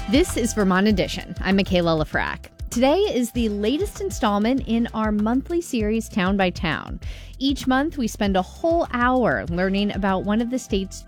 This is Vermont Edition. I'm Michaela Lafrac. Today is the latest installment in our monthly series, Town by Town. Each month, we spend a whole hour learning about one of the state's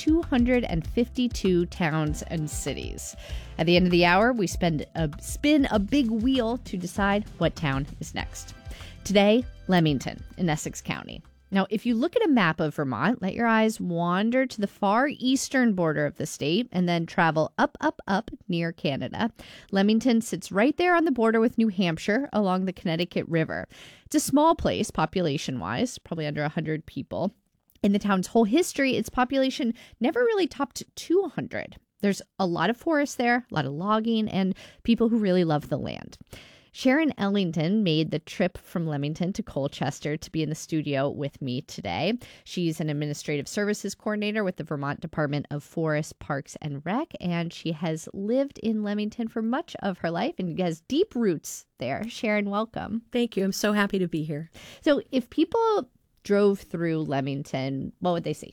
252 towns and cities. At the end of the hour, we spin a big wheel to decide what town is next. Today, Leamington in Essex County. Now, if you look at a map of Vermont, let your eyes wander to the far eastern border of the state and then travel up near Canada. Leamington sits right there on the border with New Hampshire along the Connecticut River. It's a small place, population-wise, probably under 100 people. In the town's whole history, its population never really topped 200. There's a lot of forest there, a lot of logging, and people who really love the land. Sharon Ellington made the trip from Leamington to Colchester to be in the studio with me today. She's an administrative services coordinator with the Vermont Department of Forest, Parks, and Rec, and she has lived in Leamington for much of her life and has deep roots there. Sharon, welcome. Thank you. I'm so happy to be here. So if people drove through Leamington, what would they see?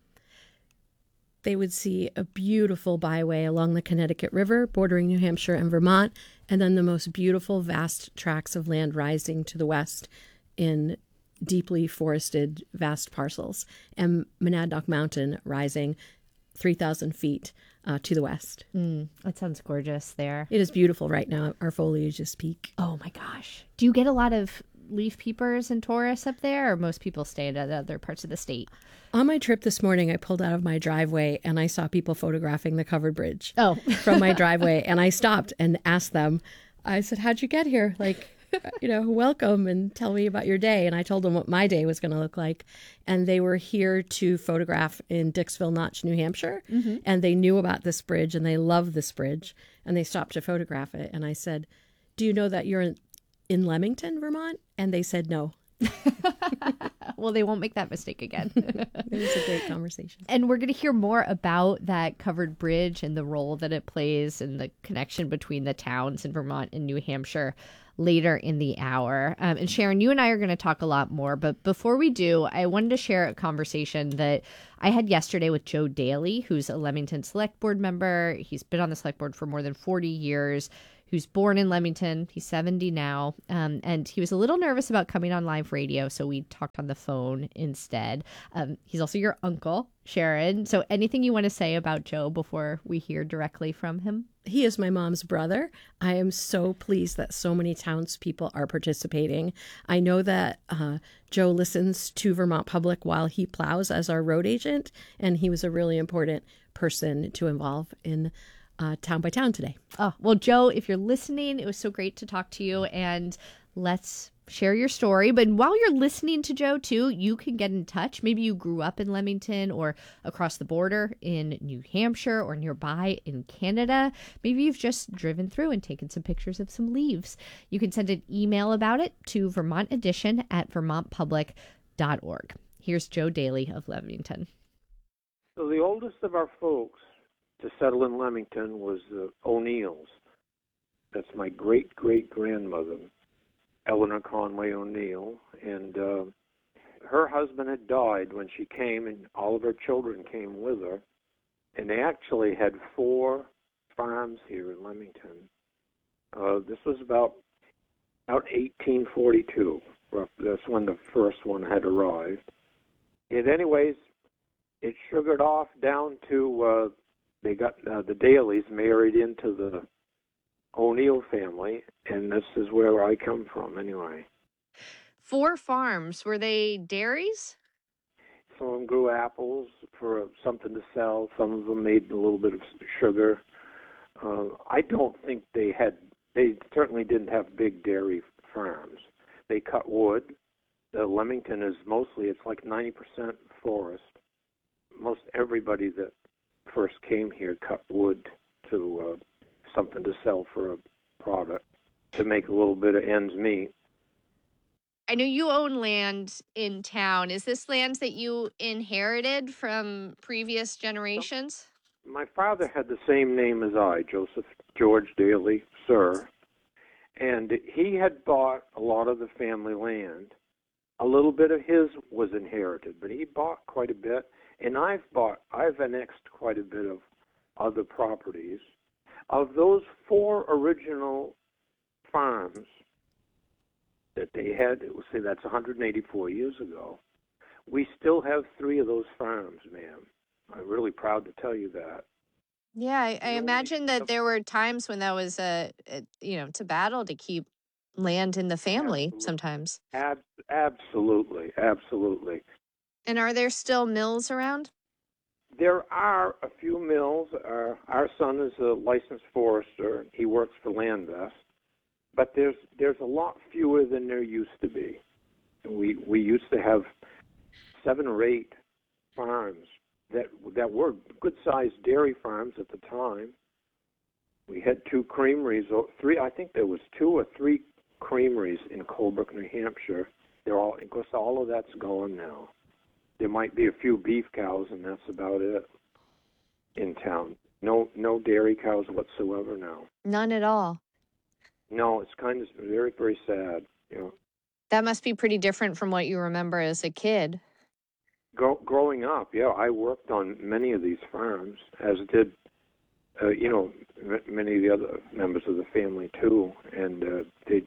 They would see a beautiful byway along the Connecticut River, bordering New Hampshire and Vermont, and then the most beautiful, vast tracts of land rising to the west in deeply forested, vast parcels, and Monadnock Mountain rising 3,000 feet to the west. That sounds gorgeous there. It is beautiful right now. Our foliage is peak. Oh, my gosh. Do you get a lot of leaf peepers and tourists up there, or most people stay at other parts of the state? On my trip this morning, I pulled out of my driveway and I saw people photographing the covered bridge from my driveway. And I stopped and asked them, I said, how'd you get here? Welcome, and tell me about your day. And I told them what my day was going to look like. And they were here to photograph in Dixville Notch, New Hampshire. Mm-hmm. And they knew about this bridge and they love this bridge. And they stopped to photograph it. And I said, do you know that you're in Leamington, Vermont? And they said no. Well, they won't make that mistake again. It was a great conversation. And we're going to hear more about that covered bridge and the role that it plays and the connection between the towns in Vermont and New Hampshire later in the hour. And Sharon, you and I are going to talk a lot more. But before we do, I wanted to share a conversation that I had yesterday with Joe Daly, who's a Leamington Select Board member. He's been on the Select Board for more than 40 years. Who's born in Leamington. He's 70 now. And he was a little nervous about coming on live radio, so we talked on the phone instead. He's also your uncle, Sharon. So anything you want to say about Joe before we hear directly from him? He is my mom's brother. I am so pleased that so many townspeople are participating. I know that Joe listens to Vermont Public while he plows as our road agent, and he was a really important person to involve in Town by Town today. Oh, well, Joe, if you're listening, it was so great to talk to you, and let's share your story. But while you're listening to Joe, too, you can get in touch. Maybe you grew up in Leamington or across the border in New Hampshire or nearby in Canada. Maybe you've just driven through and taken some pictures of some leaves. You can send an email about it to vermontedition@vermontpublic.org. Here's Joe Daly of Leamington. So the oldest of our folks to settle in Leamington was the O'Neills. That's my great-great-grandmother, Eleanor Conway O'Neill. And her husband had died when she came, and all of her children came with her. And they actually had 4 farms here in Leamington. This was about 1842. That's when the first one had arrived. And anyways, it sugared off down to... They got the Dalys married into the O'Neill family, and this is where I come from anyway. 4 farms. Were they dairies? Some of them grew apples for something to sell. Some of them made a little bit of sugar. I don't think they certainly didn't have big dairy farms. They cut wood. Leamington is it's like 90% forest. Most everybody that first came here cut wood to something to sell for a product to make a little bit of ends meet. I know you own land in town. Is this land that you inherited from previous generations? My father had the same name as I, Joseph George Daly, Sir, and he had bought a lot of the family land. A little bit of his was inherited, but he bought quite a bit, and I've annexed quite a bit of other properties. Of those 4 original farms that they had, we'll say that's 184 years ago, we still have 3 of those farms, ma'am. I'm really proud to tell you that. Yeah, I imagine that there were times when that was to battle to keep land in the family sometimes. Absolutely. And are there still mills around? There are a few mills. Our son is a licensed forester. He works for Landvest. But there's a lot fewer than there used to be. We used to have 7 or 8 farms that were good-sized dairy farms at the time. We had 2 creameries, or 3. I think there was 2 or 3 creameries in Colebrook, New Hampshire. Of course, all of that's gone now. There might be a few beef cows, and that's about it in town. No dairy cows whatsoever now. None at all. No, it's kind of very, very sad. That must be pretty different from what you remember as a kid. Growing up, yeah, I worked on many of these farms, as did, many of the other members of the family too, and it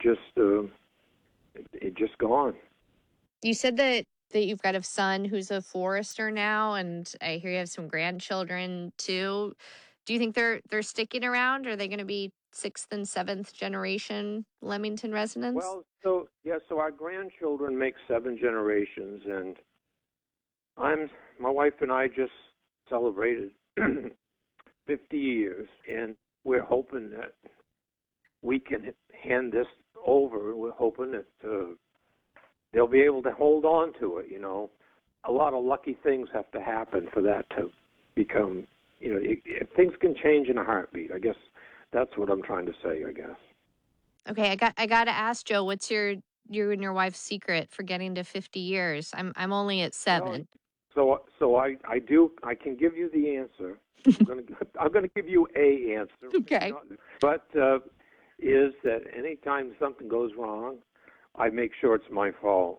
just gone. You said that you've got a son who's a forester now, and I hear you have some grandchildren too. Do you think they're sticking around? Are they going to be 6th and 7th generation Leamington residents? Well, so our grandchildren make 7 generations, and my wife and I just celebrated 50 years, and we're hoping that we can hand this over. We're hoping that they'll be able to hold on to it. A lot of lucky things have to happen for that to become. Things can change in a heartbeat. I guess that's what I'm trying to say. I guess. Okay, I got to ask Joe, what's you and your wife's secret for getting to 50 years? I'm only at 7. So I can give you the answer. I'm gonna give you a answer. Okay. But is that anytime something goes wrong, I make sure it's my fault.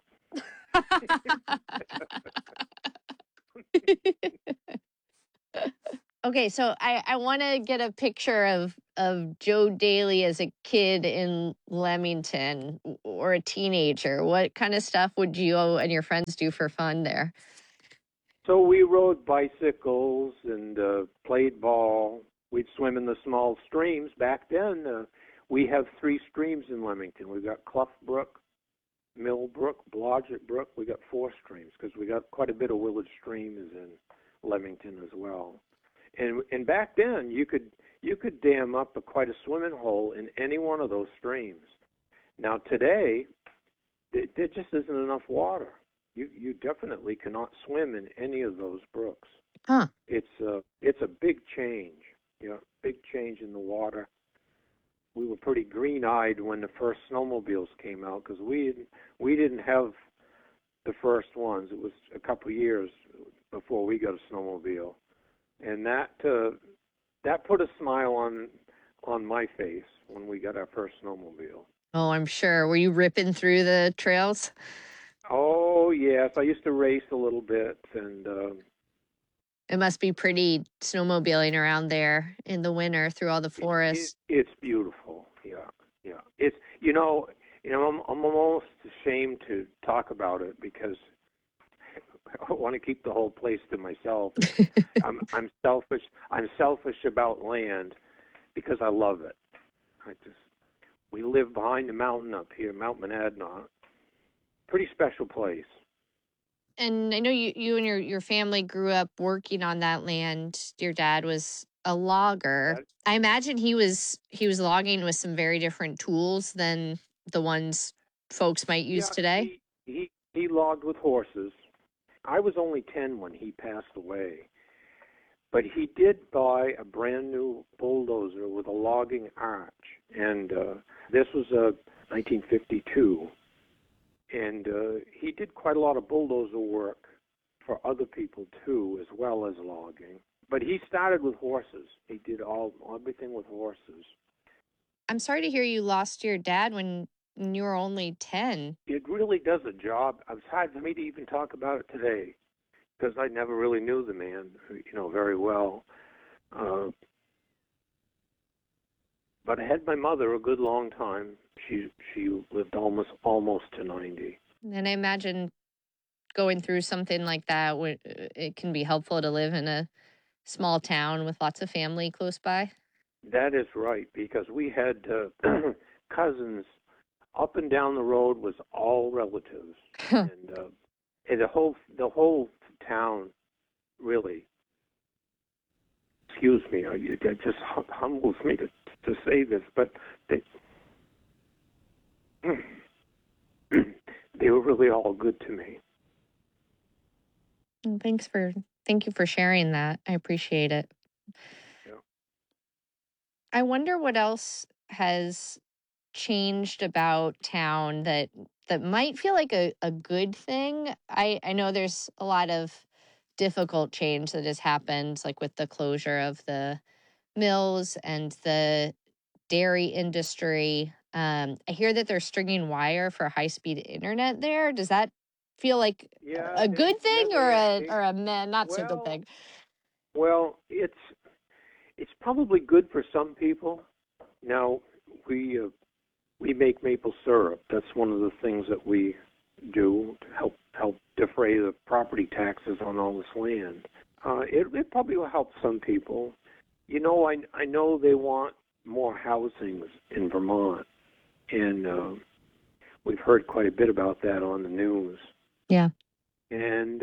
Okay, so I want to get a picture of Joe Daly as a kid in Leamington or a teenager. What kind of stuff would you and your friends do for fun there? So we rode bicycles and played ball. We'd swim in the small streams. Back then, we have 3 streams in Leamington. We've got Clough Brook, Mill Brook, Blodgett Brook. We got 4 streams because we got quite a bit of Willard Stream is in Leamington as well. And back then, you could dam up quite a swimming hole in any one of those streams. Now today, there just isn't enough water. You definitely cannot swim in any of those brooks. Huh. It's a big change. Big change in the water. We were pretty green-eyed when the first snowmobiles came out because we didn't have the first ones. It was a couple of years before we got a snowmobile, and that put a smile on my face when we got our first snowmobile. Oh, I'm sure. Were you ripping through the trails? Oh, yes. I used to race a little bit, and it must be pretty snowmobiling around there in the winter through all the forests. It's beautiful. Yeah. It's I'm almost ashamed to talk about it because I want to keep the whole place to myself. I'm selfish. I'm selfish about land because I love it. We live behind the mountain up here, Mount Monadnock. Pretty special place. And I know you and your family grew up working on that land. Your dad was a logger. I imagine he was logging with some very different tools than the ones folks might use today. He logged with horses. I was only 10 when he passed away. But he did buy a brand new bulldozer with a logging arch. And this was 1952. And he did quite a lot of bulldozer work for other people, too, as well as logging. But he started with horses. He did everything with horses. I'm sorry to hear you lost your dad when you were only 10. It really does a job. It's hard for me to even talk about it today because I never really knew the man, very well. But I had my mother a good long time. She lived almost to 90. And I imagine going through something like that, it can be helpful to live in a small town with lots of family close by. That is right, because we had cousins up and down the road, was all relatives, and the whole town really. Excuse me, it just humbles me to say this, but they were really all good to me. Thank you for sharing that. I appreciate it. Yeah. I wonder what else has changed about town that might feel like a good thing. I know there's a lot of difficult change that has happened, like with the closure of the mills and the dairy industry. I hear that they're stringing wire for high-speed internet there. Does that feel like a good thing or a not so good thing? Well, it's probably good for some people. Now we make maple syrup. That's one of the things that we do to help defray the property taxes on all this land. It probably will help some people. You know, I know they want more housing in Vermont, and we've heard quite a bit about that on the news. Yeah. And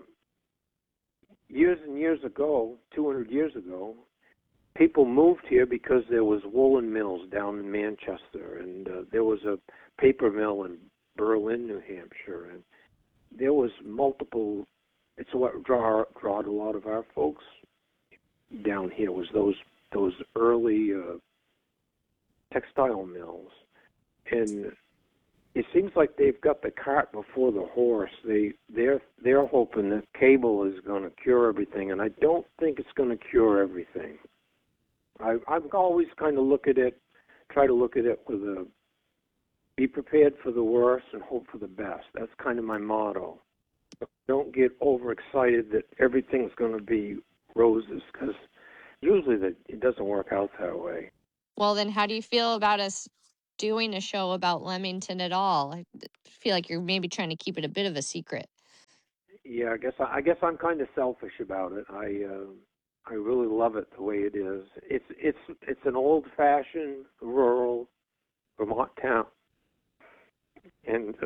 years and years ago, 200 years ago, people moved here because there was woolen mills down in Manchester, and there was a paper mill in Berlin, New Hampshire, and there was multiple. It's what drawed a lot of our folks down here was those early textile mills, and it seems like they've got the cart before the horse. They're hoping that cable is going to cure everything, and I don't think it's going to cure everything. I've always kind of try to look at it with a be prepared for the worst and hope for the best. That's kind of my motto. Don't get overexcited that everything's going to be roses, because usually it doesn't work out that way. Well, then how do you feel about us doing a show about Leamington at all? I feel like you're maybe trying to keep it a bit of a secret. Yeah, I guess I'm kind of selfish about it. I really love it the way it is. It's an old-fashioned rural Vermont town, and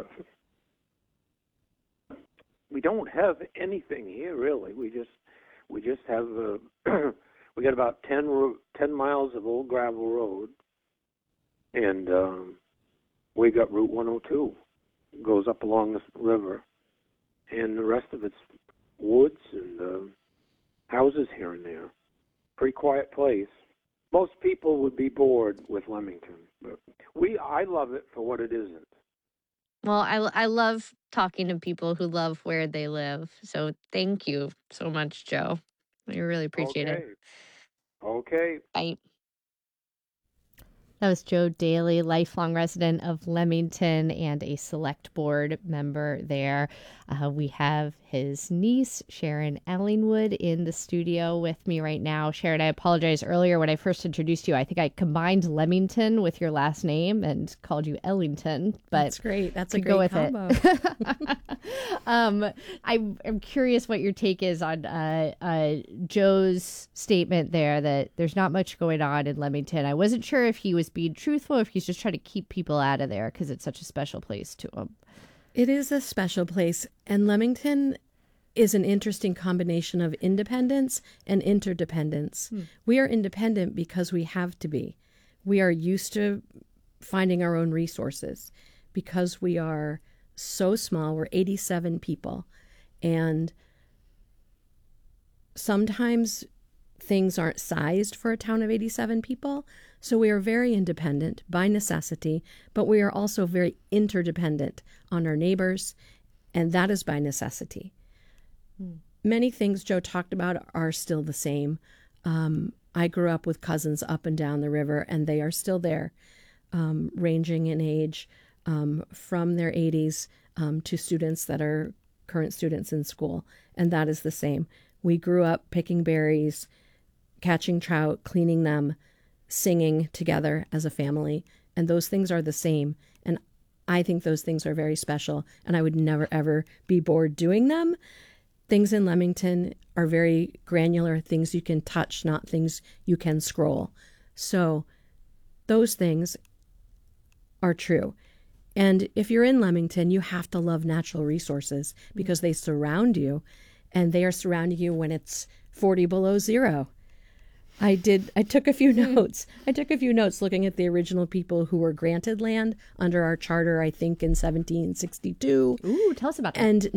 we don't have anything here really. We just have we got about 10 miles of old gravel road, and we got Route 102 goes up along this river, and the rest of it's woods and houses here and there. Pretty quiet place. Most people would be bored with Leamington, but I love it for what it isn't. Well, I love talking to people who love where they live. So thank you so much, Joe. I really appreciate it. Okay. Bye. That was Joe Daly, lifelong resident of Leamington and a select board member there. We have his niece, Sharon Ellingwood, in the studio with me right now. Sharon, I apologize earlier when I first introduced you. I think I combined Leamington with your last name and called you Ellington. But that's great. That's a great combo. I'm curious what your take is on Joe's statement there that there's not much going on in Leamington. I wasn't sure if he was being truthful, if he's just trying to keep people out of there because it's such a special place to him. It is a special place, and Leamington is an interesting combination of independence and interdependence. We are independent because we have to be. We are used to finding our own resources because we are so small. We're 87 people, and sometimes things aren't sized for a town of 87 people. So we are very independent by necessity, but we are also very interdependent on our neighbors, and that is by necessity. Many things Joe talked about are still the same. I grew up with cousins up and down the river, and they are still there, ranging in age from their 80s to students that are current students in school, and that is the same. We grew up picking berries, catching trout, cleaning them, singing together as a family. And those things are the same. And I think those things are very special. And I would never, ever be bored doing them. Things in Leamington are very granular, things you can touch, not things you can scroll. So those things are true. And if you're in Leamington, you have to love natural resources because they surround you, and they are surrounding you when it's 40 below zero. I took a few notes. I took a few notes looking at the original people who were granted land under our charter, I think in 1762. Ooh, tell us about that. And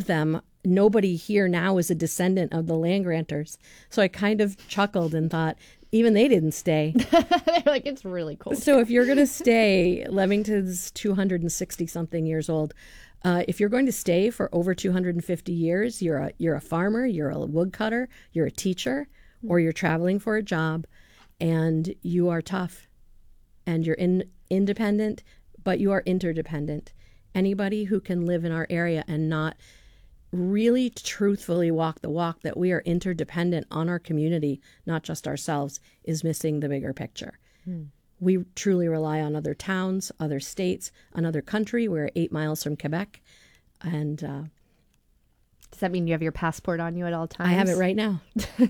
nobody here now is a descendant of the land granters. So I kind of chuckled and thought, even they didn't stay. They're like, it's really cold. So if you're going to stay, Leamington's 260 something years old. If you're going to stay for over 250 years, you're a farmer, you're a woodcutter, you're a teacher, or you're traveling for a job, and you are tough, and you're independent, but you are interdependent. Anybody who can live in our area and not really truthfully walk the walk that we are interdependent on our community, not just ourselves, is missing the bigger picture. We truly rely on other towns, other states, another country. We're 8 miles from Quebec. And does that mean you have your passport on you at all times? I have it right now.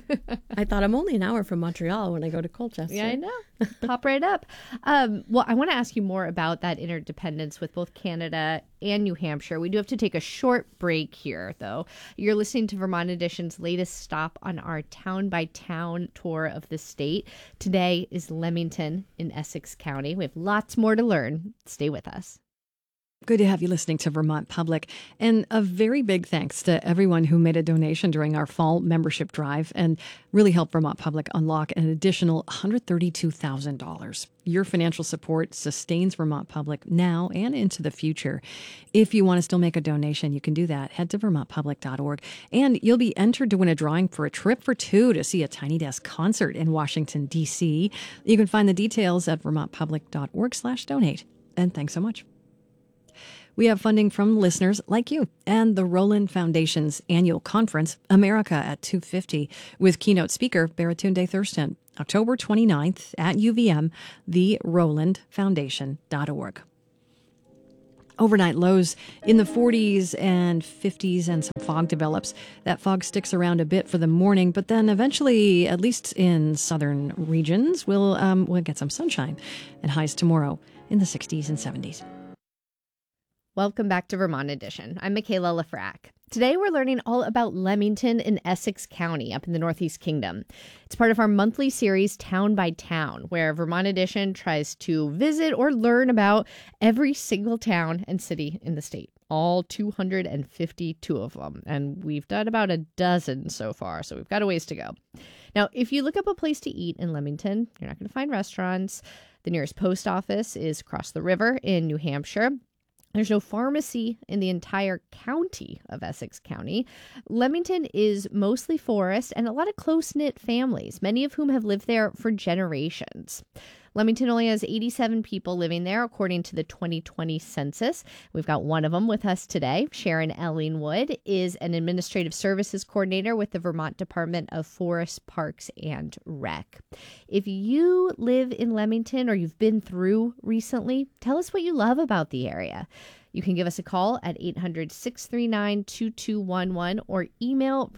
I thought I'm only an hour from Montreal when I go to Colchester. Yeah, I know. Pop right up. Well, I want to ask you more about that interdependence with both Canada and New Hampshire. We do have to take a short break here, though. You're listening to Vermont Edition's latest stop on our town-by-town tour of the state. Today is Leamington in Essex County. We have lots more to learn. Stay with us. Good to have you listening to Vermont Public. And a very big thanks to everyone who made a donation during our fall membership drive and really helped Vermont Public unlock an additional $132,000. Your financial support sustains Vermont Public now and into the future. If you want to still make a donation, you can do that. Head to vermontpublic.org, and you'll be entered to win a drawing for a trip for two to see a Tiny Desk concert in Washington, D.C. You can find the details at vermontpublic.org/donate. And thanks so much. We have funding from listeners like you and the Roland Foundation's annual conference, America at 250, with keynote speaker Baratunde Thurston, October 29th at UVM, therolandfoundation.org. Overnight lows in the 40s and 50s, and some fog develops. That fog sticks around a bit for the morning, but then eventually, at least in southern regions, we'll get some sunshine, and highs tomorrow in the 60s and 70s. Welcome back to Vermont Edition. I'm Michaela Lafrac. Today we're learning all about Leamington in Essex County up in the Northeast Kingdom. It's part of our monthly series Town by Town, where Vermont Edition tries to visit or learn about every single town and city in the state. All 252 of them. And we've done about a dozen so far, so we've got a ways to go. Now, if you look up a place to eat in Leamington, you're not going to find restaurants. The nearest post office is across the river in New Hampshire. There's no pharmacy in the entire county of Essex County. Leamington is mostly forest and a lot of close-knit families, many of whom have lived there for generations. Leamington only has 87 people living there, according to the 2020 census. We've got one of them with us today. Sharon Ellingwood is an administrative services coordinator with the Vermont Department of Forests, Parks, and Rec. If you live in Leamington or you've been through recently, tell us what you love about the area. You can give us a call at 800-639-2211 or email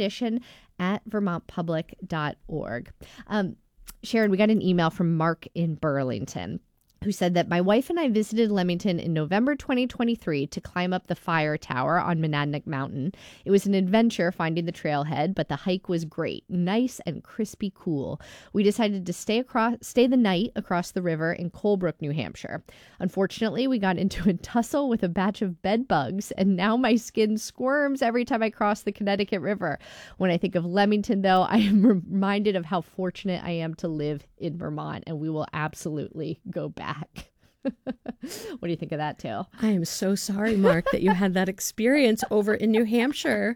vermontedition@vermontpublic.org. Sharon, we got an email from Mark in Burlington, who said that my wife and I visited Leamington in November 2023 to climb up the fire tower on Monadnock Mountain. It was an adventure finding the trailhead, but the hike was great, nice and crispy cool. We decided to stay the night across the river in Colebrook, New Hampshire. Unfortunately, we got into a tussle with a batch of bed bugs, and now my skin squirms every time I cross the Connecticut River. When I think of Leamington, though, I am reminded of how fortunate I am to live in Vermont, and we will absolutely go back. What do you think of that tale? I am so sorry, Mark, that you had that experience over in New Hampshire.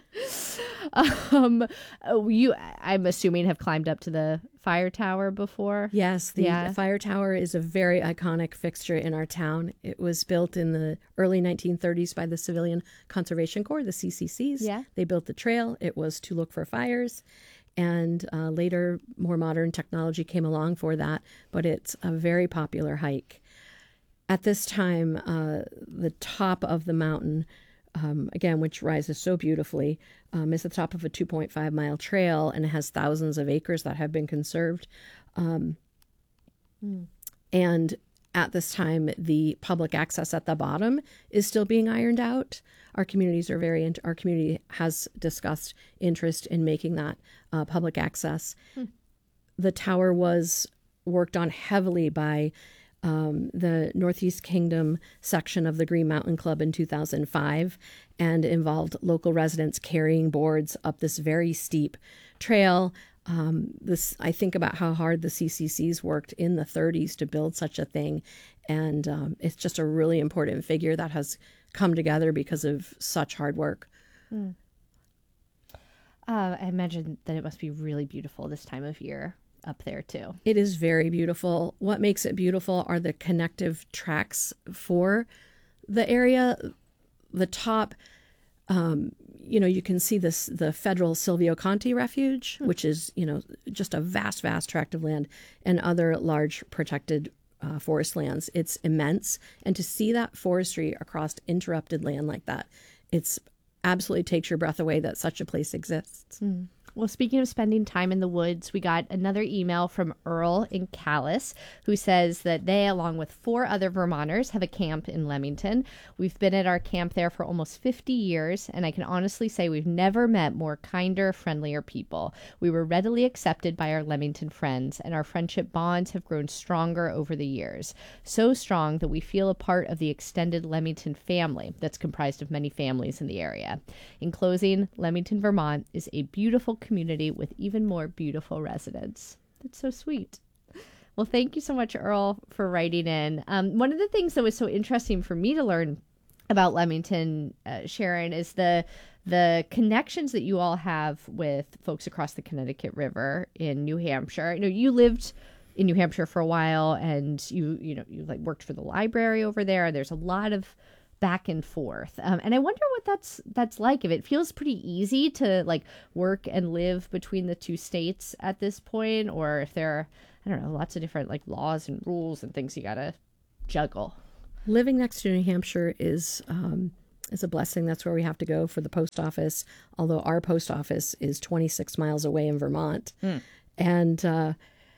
You, I'm assuming, have climbed up to the fire tower before? Yes, the fire tower is a very iconic fixture in our town. It was built in the early 1930s by the Civilian Conservation Corps, the CCCs. Yeah. They built the trail. It was to look for fires. and later more modern technology came along for that, but it's a very popular hike. At this time, the top of the mountain, again, which rises so beautifully, is the top of a 2.5-mile trail, and it has thousands of acres that have been conserved. And at this time, the public access at the bottom is still being ironed out. Our community has discussed interest in making that public access. The tower was worked on heavily by the Northeast Kingdom section of the Green Mountain Club in 2005, and involved local residents carrying boards up this very steep trail. I think about how hard the CCCs worked in the 30s to build such a thing, and it's just a really important figure that has come together because of such hard work. I imagine that it must be really beautiful this time of year up there too. It is very beautiful. What makes it beautiful are the connective tracks for the area. The top, you can see the federal Silvio Conti Refuge, which is, just a vast, vast tract of land, and other large protected forest lands. It's immense. And to see that forestry across interrupted land like that, it's absolutely takes your breath away that such a place exists. Well, speaking of spending time in the woods, we got another email from Earl in Calais, who says that they, along with 4 other Vermonters, have a camp in Leamington. We've been at our camp there for almost 50 years, and I can honestly say we've never met more kinder, friendlier people. We were readily accepted by our Leamington friends, and our friendship bonds have grown stronger over the years. So strong that we feel a part of the extended Leamington family that's comprised of many families in the area. In closing, Leamington, Vermont is a beautiful community with even more beautiful residents. That's so sweet. Well, thank you so much, Earl, for writing in. One of the things that was so interesting for me to learn about Leamington, Sharon, is the connections that you all have with folks across the Connecticut River in New Hampshire. You lived in New Hampshire for a while, and you worked for the library over there. There's a lot of back and forth. And I wonder what that's like, if it feels pretty easy to work and live between the two states at this point, or if there are, I don't know, lots of different laws and rules and things you got to juggle. Living next to New Hampshire is a blessing. That's where we have to go for the post office, although our post office is 26 miles away in Vermont. And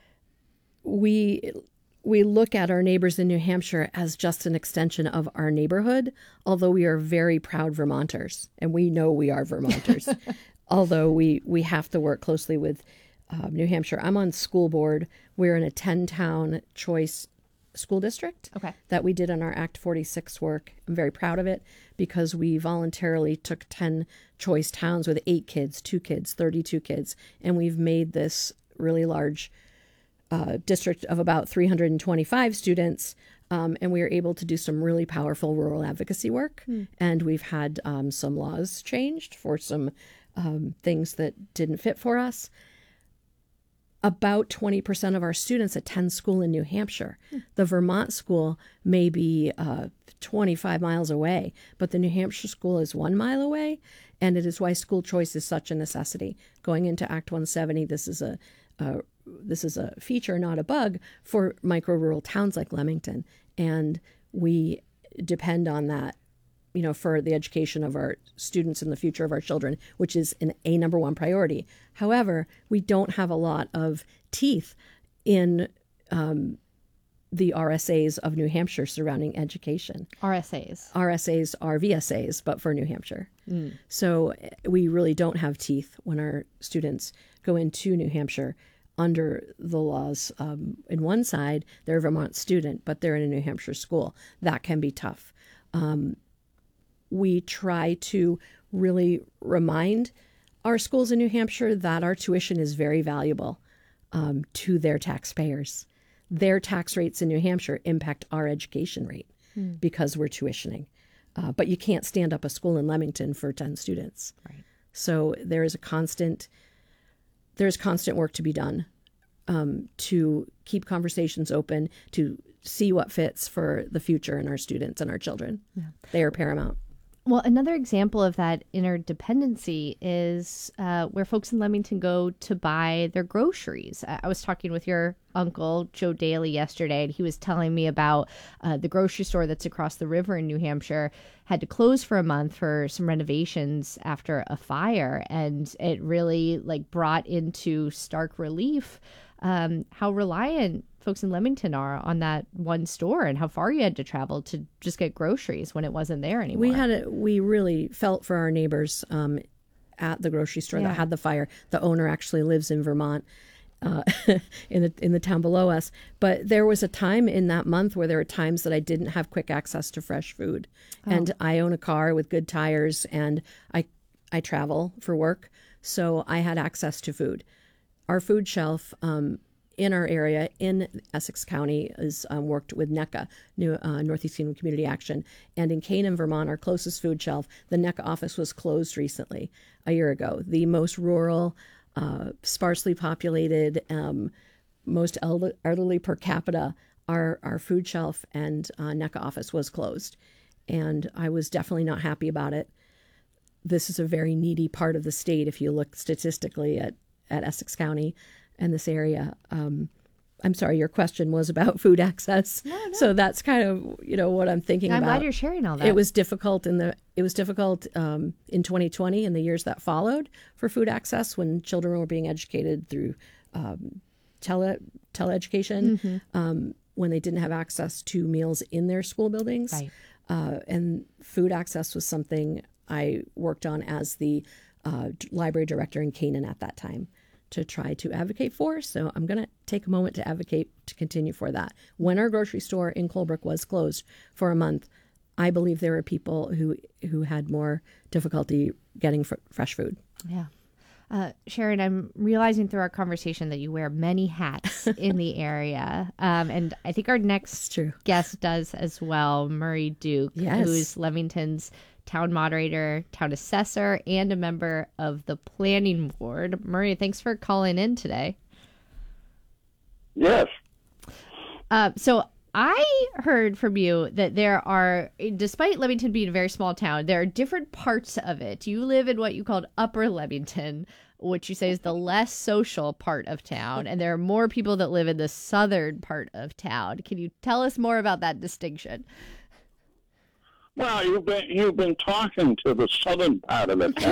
we look at our neighbors in New Hampshire as just an extension of our neighborhood, although we are very proud Vermonters, and we know we are Vermonters, although we have to work closely with New Hampshire. I'm on school board. We're in a 10-town choice school district that we did on our Act 46 work. I'm very proud of it because we voluntarily took 10 choice towns with 8 kids, 2 kids, 32 kids, and we've made this really large district of about 325 students, and we were able to do some really powerful rural advocacy work. And we've had some laws changed for some things that didn't fit for us. About 20% of our students attend school in New Hampshire. The Vermont school may be 25 miles away, but the New Hampshire school is 1 mile away, and it is why school choice is such a necessity. Going into Act 170, this is a feature, not a bug, for micro-rural towns like Leamington. And we depend on that, for the education of our students and the future of our children, which is a number one priority. However, we don't have a lot of teeth in the RSAs of New Hampshire surrounding education. RSAs are VSAs, but for New Hampshire. So we really don't have teeth when our students go into New Hampshire under the laws. In one side, they're a Vermont student, but they're in a New Hampshire school. That can be tough. We try to really remind our schools in New Hampshire that our tuition is very valuable to their taxpayers. Their tax rates in New Hampshire impact our education rate because we're tuitioning. But you can't stand up a school in Leamington for 10 students. Right. So there's constant work to be done to keep conversations open, to see what fits for the future and our students and our children. Yeah. They are paramount. Well, another example of that interdependency is where folks in Leamington go to buy their groceries. I was talking with your uncle, Joe Daly, yesterday, and he was telling me about the grocery store that's across the river in New Hampshire had to close for a month for some renovations after a fire. And it really brought into stark relief how reliant folks in Leamington are on that one store and how far you had to travel to just get groceries when it wasn't there anymore. We really felt for our neighbors at the grocery store that had the fire. The owner actually lives in Vermont, in the town below us. But there was a time in that month where there were times that I didn't have quick access to fresh food. And I own a car with good tires, and I travel for work, so I had access to food. Our food shelf in our area in Essex County is worked with NECA, Northeast Kingdom Community Action. And in Canaan, Vermont, our closest food shelf, the NECA office was closed recently, a year ago. The most rural, sparsely populated, most elderly per capita, our food shelf and NECA office was closed. And I was definitely not happy about it. This is a very needy part of the state if you look statistically at Essex County and this area. I'm sorry, your question was about food access. No. So that's kind of what I'm thinking about. I'm glad you're sharing all that. It was difficult in 2020 and the years that followed for food access when children were being educated through teleeducation, when they didn't have access to meals in their school buildings. Right. And food access was something I worked on as the library director in Canaan at that time to try to advocate for. So I'm going to take a moment to advocate to continue for that. When our grocery store in Colebrook was closed for a month, I believe there were people who had more difficulty getting fresh food. Yeah. Sharon, I'm realizing through our conversation that you wear many hats in the area. And I think our next guest does as well, Murray Duke, who's Leamington's town moderator, town assessor, and a member of the planning board. Murray, thanks for calling in today. Yes. So I heard from you that there are, despite Leamington being a very small town, there are different parts of it. You live in what you called Upper Leamington, which you say is the less social part of town, and there are more people that live in the southern part of town. Can you tell us more about that distinction? Well, you've been talking to the southern part of the town.